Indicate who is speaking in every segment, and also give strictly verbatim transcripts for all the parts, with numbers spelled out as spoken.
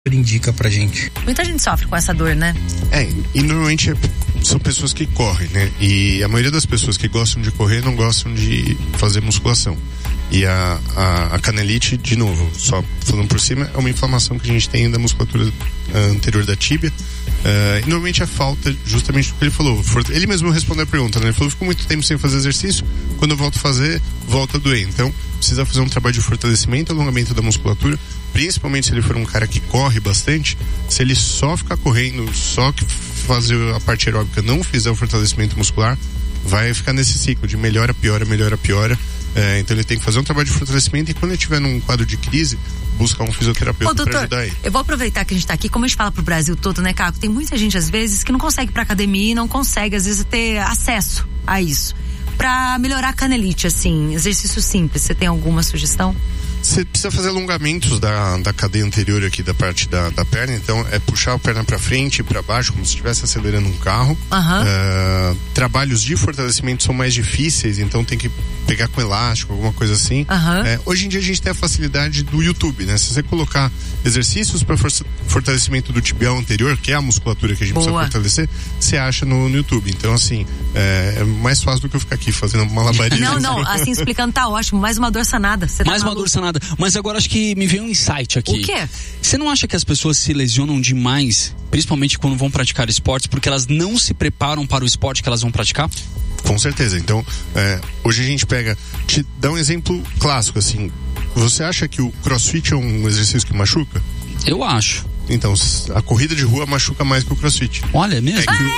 Speaker 1: indica pra gente.
Speaker 2: Muita gente sofre com essa dor, né?
Speaker 3: É, e normalmente é, são pessoas que correm, né? E a maioria das pessoas que gostam de correr não gostam de fazer musculação. E a, a, a canelite, de novo, só falando por cima, é uma inflamação que a gente tem da musculatura uh, anterior da tíbia. Uh, e normalmente é falta, justamente do que ele falou. Ele mesmo respondeu a pergunta, né? Ele falou, fico muito tempo sem fazer exercício, quando eu volto a fazer, volta a doer. Então, precisa fazer um trabalho de fortalecimento e alongamento da musculatura, principalmente se ele for um cara que corre bastante. Se ele só ficar correndo, só que fazer a parte aeróbica, não fizer o fortalecimento muscular, vai ficar nesse ciclo de melhora, piora, melhora, piora. É, então ele tem que fazer um trabalho de fortalecimento e quando ele estiver num quadro de crise, buscar um fisioterapeuta para ajudar ele.
Speaker 2: Eu vou aproveitar que a gente tá aqui, como a gente fala pro Brasil todo, né, Caco? Tem muita gente, às vezes, que não consegue ir pra academia e não consegue, às vezes, ter acesso a isso. Pra melhorar a canelite, assim, exercício simples, você tem alguma sugestão?
Speaker 3: Você precisa fazer alongamentos da, da cadeia anterior aqui da parte da, da perna, então é puxar a perna para frente e para baixo, como se estivesse acelerando um carro.
Speaker 2: Uhum.
Speaker 3: Uh, trabalhos de fortalecimento são mais difíceis, então tem que pegar com elástico, alguma coisa assim.
Speaker 2: Uhum.
Speaker 3: É, hoje em dia a gente tem a facilidade do YouTube, né? Se você colocar exercícios para for- fortalecimento do tibial anterior, que é a musculatura que a gente
Speaker 2: Boa.
Speaker 3: precisa fortalecer, você acha no, no YouTube. Então, assim, é, é mais fácil do que eu ficar aqui fazendo malabarismo.
Speaker 2: Não, não, assim explicando tá ótimo. Mais uma dor sanada. Você
Speaker 4: Mais
Speaker 2: tá
Speaker 4: uma dor sanada. Mas agora acho que me veio um insight aqui.
Speaker 2: O quê?
Speaker 4: Você não acha que as pessoas se lesionam demais, principalmente quando vão praticar esportes, porque elas não se preparam para o esporte que elas vão praticar?
Speaker 3: Com certeza. Então, é, hoje a gente pega... Te dá um exemplo clássico, assim. Você acha que o crossfit é um exercício que machuca?
Speaker 4: Eu acho.
Speaker 3: Então, a corrida de rua machuca mais que o crossfit.
Speaker 4: Olha, é mesmo?
Speaker 3: É que o...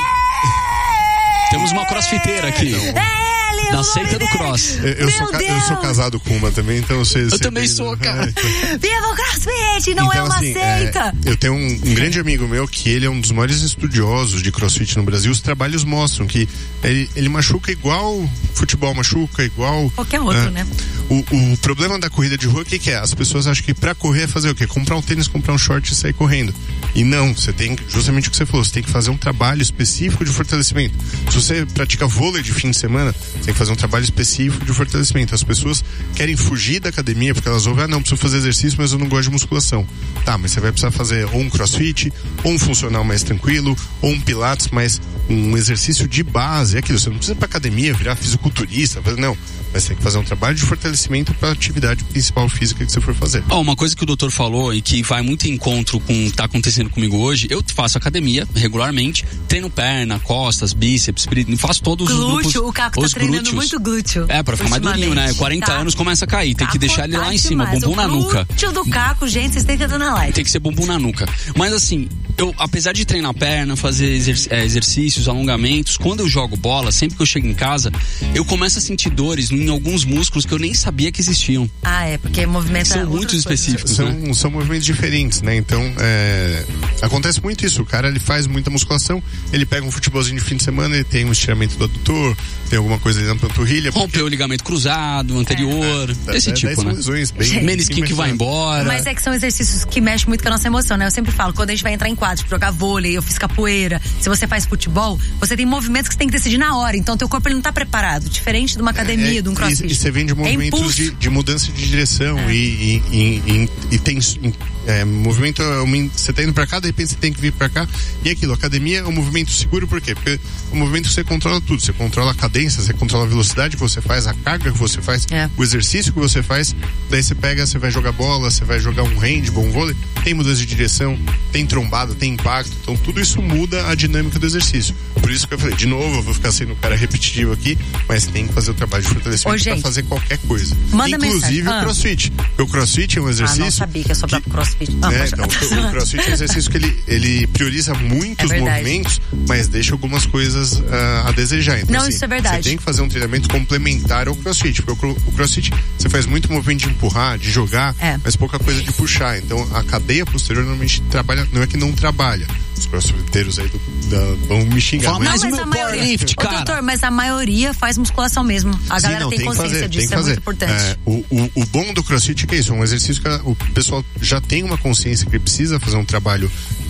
Speaker 4: Temos uma crossfiteira aqui.
Speaker 2: É,
Speaker 4: Da seita do cross.
Speaker 3: Eu, eu, sou, eu sou casado com uma também, então eu sei.
Speaker 4: Eu
Speaker 3: sei
Speaker 4: também
Speaker 3: bem,
Speaker 4: sou,
Speaker 3: né?
Speaker 4: cara.
Speaker 2: Viva o CrossFit, não
Speaker 3: então,
Speaker 2: é uma
Speaker 3: assim,
Speaker 2: seita.
Speaker 3: É, eu tenho um, um grande amigo meu que ele é um dos maiores estudiosos de CrossFit no Brasil. Os trabalhos mostram que ele, ele machuca igual futebol machuca, igual...
Speaker 2: Qualquer outro,
Speaker 3: é,
Speaker 2: né?
Speaker 3: O, o problema da corrida de rua, o que, que é? As pessoas acham que pra correr é fazer o quê? Comprar um tênis, comprar um short e sair correndo. E não, você tem, justamente o que você falou, você tem que fazer um trabalho específico de fortalecimento. Se você pratica vôlei de fim de semana, você tem que fazer um trabalho específico de fortalecimento. As pessoas querem fugir da academia porque elas ouvem, ah não, preciso fazer exercício, mas eu não gosto de musculação. Tá, mas você vai precisar fazer ou um crossfit, ou um funcional mais tranquilo, ou um pilates, mas um exercício de base, é aquilo, você não precisa ir pra academia, virar fisiculturista, não, mas tem que fazer um trabalho de fortalecimento para a atividade principal física que você for fazer.
Speaker 4: Oh, uma coisa que o doutor falou e que vai muito em encontro com o que tá acontecendo comigo hoje, eu faço academia regularmente, treino perna, costas, bíceps, faço todos
Speaker 2: glúteo,
Speaker 4: os grupos.
Speaker 2: O Caco tá treinando
Speaker 4: glúteos.
Speaker 2: muito glúteo.
Speaker 4: É, pra ficar mais durinho, né? quarenta
Speaker 2: tá.
Speaker 4: anos começa a cair, tem
Speaker 2: tá
Speaker 4: que deixar ele lá em cima,
Speaker 2: demais.
Speaker 4: bumbum
Speaker 2: o
Speaker 4: na nuca.
Speaker 2: glúteo do Caco, gente, vocês têm que entrar na live.
Speaker 4: Tem que ser bumbum na nuca. Mas assim, eu, apesar de treinar perna, fazer exerc- é, exercícios, alongamentos, quando eu jogo bola, sempre que eu chego em casa, eu começo a sentir dores em alguns músculos que eu nem sabia que existiam.
Speaker 2: Ah, é, porque movimento
Speaker 4: São muito específicos,
Speaker 3: são,
Speaker 4: né?
Speaker 3: São movimentos diferentes, né? Então, é, acontece muito isso. O cara, ele faz muita musculação, ele pega um futebolzinho de fim de semana, ele tem um estiramento do adutor, tem alguma coisa ali na panturrilha.
Speaker 4: Rompeu
Speaker 3: porque...
Speaker 4: o ligamento cruzado, anterior,
Speaker 3: é,
Speaker 4: esse
Speaker 3: é,
Speaker 4: tipo,
Speaker 3: é,
Speaker 4: né?
Speaker 3: Lesões bem,
Speaker 4: menisquinho que vai embora.
Speaker 2: Mas é que são exercícios que mexem muito com a nossa emoção, né? Eu sempre falo, quando a gente vai entrar em quadro, tipo, jogar vôlei, eu fiz capoeira, se você faz futebol, você tem movimentos que você tem que decidir na hora, então teu corpo ele não tá preparado, diferente de uma academia,
Speaker 3: é,
Speaker 2: de um crossfit.
Speaker 3: E, e você vem de movimentos
Speaker 2: é
Speaker 3: de, de mudança de direção
Speaker 2: é.
Speaker 3: e, e, e, e tem é, movimento, você tá indo pra cá, de repente você tem que vir pra cá, e aquilo, academia é um movimento seguro, por quê? Porque é um movimento que você controla tudo, você controla a cadência, você controla a velocidade que você faz, a carga que você faz,
Speaker 2: é.
Speaker 3: o exercício que você faz, daí você pega, você vai jogar bola, você vai jogar um handball, um vôlei, tem mudança de direção, tem trombada, tem impacto, então tudo isso muda a dinâmica do exercício. Por isso que eu falei, de novo, eu vou ficar sendo um cara repetitivo aqui, mas tem que fazer o trabalho de fortalecimento Ô, pra fazer qualquer coisa.
Speaker 2: Manda
Speaker 3: Inclusive
Speaker 2: ah.
Speaker 3: o crossfit. Porque o crossfit é um exercício...
Speaker 2: Ah, não sabia que eu sou
Speaker 3: que,
Speaker 2: pro crossfit. Ah,
Speaker 3: né, então, o crossfit é um exercício que ele, ele prioriza muitos
Speaker 2: é
Speaker 3: movimentos, mas deixa algumas coisas uh, a desejar. Então,
Speaker 2: não,
Speaker 3: assim,
Speaker 2: isso é verdade.
Speaker 3: Você tem que fazer um treinamento complementar ao crossfit. Porque o, o crossfit, você faz muito movimento de empurrar, de jogar,
Speaker 2: é.
Speaker 3: mas pouca coisa de puxar. Então, a cadeia posterior normalmente trabalha, não é que não trabalha. Os crossfiteiros aí do, da, vão me xingar.
Speaker 4: Fala mais o meu powerlift, cara.
Speaker 2: Ô, doutor, mas a maioria faz musculação mesmo. A
Speaker 3: Sim,
Speaker 2: galera
Speaker 3: não,
Speaker 2: tem,
Speaker 3: tem
Speaker 2: consciência
Speaker 3: fazer,
Speaker 2: disso,
Speaker 3: tem
Speaker 2: é
Speaker 3: fazer.
Speaker 2: muito importante.
Speaker 3: É, o, o, o bom do crossfit é que é isso, é um exercício que o pessoal já tem uma consciência que precisa fazer um trabalho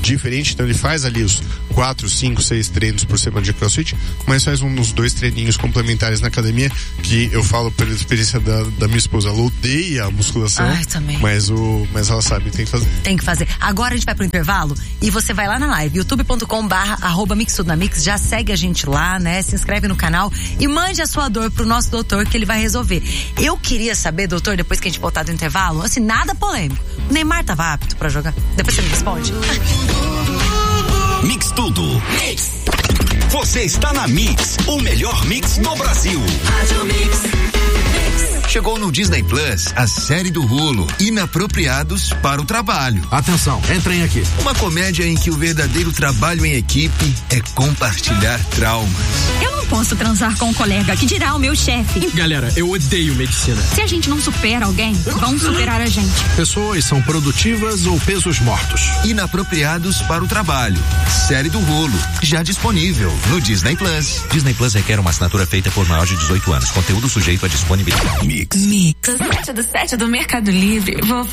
Speaker 3: diferente, então ele faz ali os quatro, cinco, seis treinos por semana de CrossFit, mas faz uns dois treininhos complementares na academia, que eu falo pela experiência da, da minha esposa, ela odeia a musculação,
Speaker 2: Ai, também.
Speaker 3: mas, o, mas ela sabe que tem que fazer.
Speaker 2: Tem que fazer. Agora a gente vai pro intervalo e você vai lá na live, youtube ponto com barra arroba mix tudo na mix, já segue a gente lá, né? Se inscreve no canal e mande a sua dor pro nosso doutor que ele vai resolver. Eu queria saber, doutor, depois que a gente voltar do intervalo, assim, nada polêmico. O Neymar tava apto pra jogar? Depois você me responde.
Speaker 1: Mix tudo. Mix. Você está na Mix, o melhor mix do Brasil. Rádio Mix. Chegou no Disney Plus a série do Hulu, Inapropriados para o Trabalho.
Speaker 5: Atenção, entrem aqui.
Speaker 1: Uma comédia em que o verdadeiro trabalho em equipe é compartilhar traumas.
Speaker 6: Eu não posso transar com um colega, que dirá o meu chefe.
Speaker 5: Galera, eu odeio medicina.
Speaker 6: Se a gente não supera alguém, vão superar a gente.
Speaker 5: Pessoas são produtivas ou pesos mortos.
Speaker 1: Inapropriados para o Trabalho. Série do Hulu, já disponível no Disney Plus.
Speaker 7: Disney Plus requer uma assinatura feita por maior de dezoito anos. Conteúdo sujeito à disponibilidade.
Speaker 1: Mix.
Speaker 6: Mix. Das sete do Mercado Livre, vou